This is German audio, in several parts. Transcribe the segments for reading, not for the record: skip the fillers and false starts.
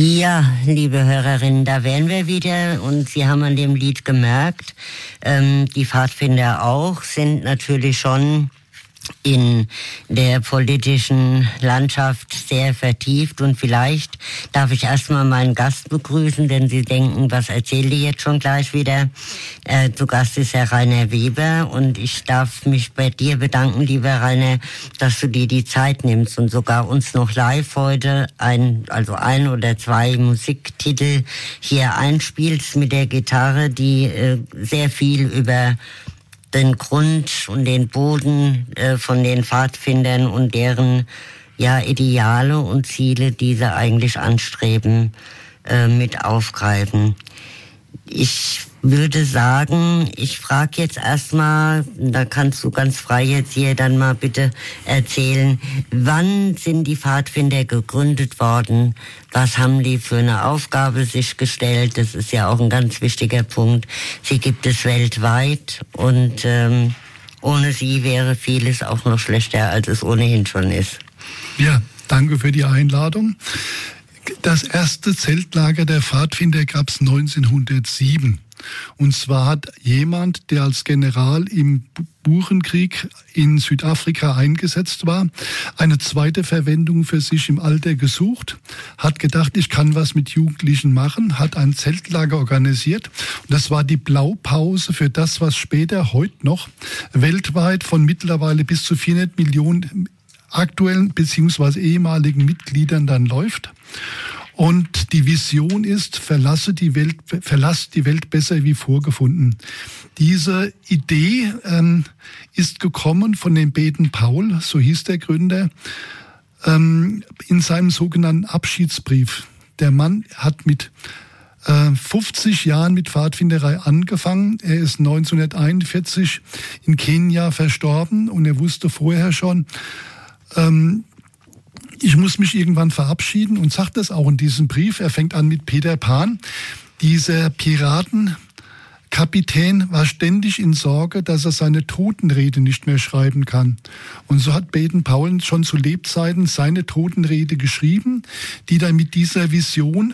Ja, liebe Hörerinnen, da wären wir wieder und Sie haben an dem Lied gemerkt, die Pfadfinder auch sind natürlich schon in der politischen Landschaft sehr vertieft und vielleicht darf ich erstmal meinen Gast begrüßen, denn Sie denken, was erzählt die jetzt schon gleich wieder? Zu Gast ist Herr Rainer Weber und ich darf mich bei dir bedanken, lieber Rainer, dass du dir die Zeit nimmst und sogar uns noch live heute ein oder zwei Musiktitel hier einspielst mit der Gitarre, die sehr viel über den Grund und den Boden von den Pfadfindern und deren Ideale und Ziele, die sie eigentlich anstreben, mit aufgreifen. Ich würde sagen, ich frage jetzt erstmal, da kannst du ganz frei jetzt hier dann mal bitte erzählen, wann sind die Pfadfinder gegründet worden? Was haben die für eine Aufgabe sich gestellt? Das ist ja auch ein ganz wichtiger Punkt. Sie gibt es weltweit und ohne sie wäre vieles auch noch schlechter, als es ohnehin schon ist. Ja, danke für die Einladung. Das erste Zeltlager der Pfadfinder gab es 1907. Und zwar hat jemand, der als General im Burenkrieg in Südafrika eingesetzt war, eine zweite Verwendung für sich im Alter gesucht, hat gedacht, ich kann was mit Jugendlichen machen, hat ein Zeltlager organisiert. Und das war die Blaupause für das, was später, heute noch, weltweit von mittlerweile bis zu 400 Millionen aktuellen bzw. ehemaligen Mitgliedern dann läuft. Und die Vision ist, verlasst die Welt besser wie vorgefunden. Diese Idee ist gekommen von dem Baden-Powell, so hieß der Gründer, in seinem sogenannten Abschiedsbrief. Der Mann hat mit 50 Jahren mit Pfadfinderei angefangen. Er ist 1941 in Kenia verstorben und er wusste vorher schon, ich muss mich irgendwann verabschieden und sagt das auch in diesem Brief. Er fängt an mit Peter Pan. Dieser Piratenkapitän war ständig in Sorge, dass er seine Totenrede nicht mehr schreiben kann. Und so hat Baden-Powell schon zu Lebzeiten seine Totenrede geschrieben, die dann mit dieser Vision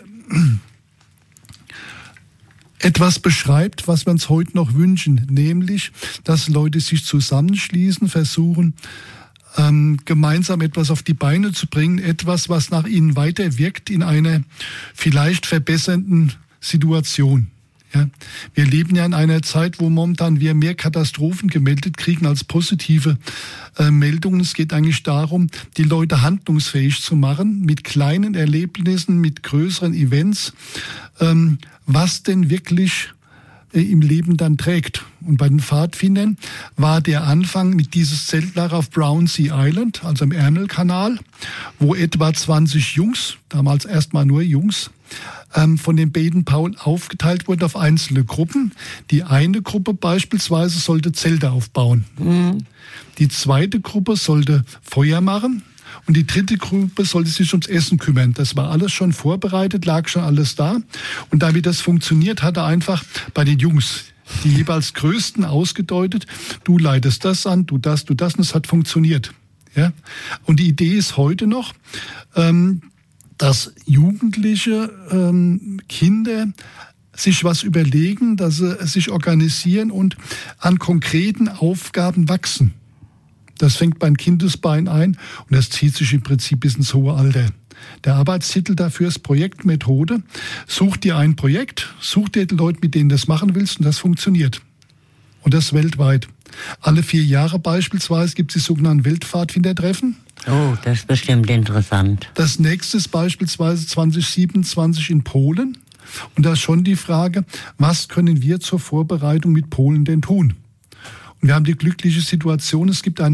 etwas beschreibt, was wir uns heute noch wünschen, nämlich, dass Leute sich zusammenschließen, versuchen, gemeinsam etwas auf die Beine zu bringen, etwas, was nach ihnen weiter wirkt in einer vielleicht verbessernden Situation. Ja, wir leben ja in einer Zeit, wo momentan wir mehr Katastrophen gemeldet kriegen als positive Meldungen. Es geht eigentlich darum, die Leute handlungsfähig zu machen, mit kleinen Erlebnissen, mit größeren Events, was denn wirklich im Leben dann trägt. Und bei den Pfadfindern war der Anfang mit dieses Zeltlager auf Brownsea Island, also im Ärmelkanal, wo etwa 20 Jungs, damals erstmal nur Jungs, von dem Baden-Powell aufgeteilt wurden auf einzelne Gruppen. Die eine Gruppe beispielsweise sollte Zelte aufbauen. Mhm. Die zweite Gruppe sollte Feuer machen. Und die dritte Gruppe sollte sich ums Essen kümmern. Das war alles schon vorbereitet, lag schon alles da. Und damit das funktioniert, hat er einfach bei den Jungs, die jeweils Größten, ausgedeutet, du leitest das an, du das, und es hat funktioniert. Ja? Und die Idee ist heute noch, dass Jugendliche, Kinder sich was überlegen, dass sie sich organisieren und an konkreten Aufgaben wachsen. Das fängt beim Kindesbein ein und das zieht sich im Prinzip bis ins hohe Alter. Der Arbeitstitel dafür ist Projektmethode. Such dir ein Projekt, such dir die Leute, mit denen du das machen willst und das funktioniert. Und das weltweit. Alle 4 Jahre beispielsweise gibt es die sogenannten Weltpfadfindertreffen. Oh, das ist bestimmt interessant. Das nächste ist beispielsweise 2027 in Polen. Und da ist schon die Frage, was können wir zur Vorbereitung mit Polen denn tun? Und wir haben die glückliche Situation, es gibt eine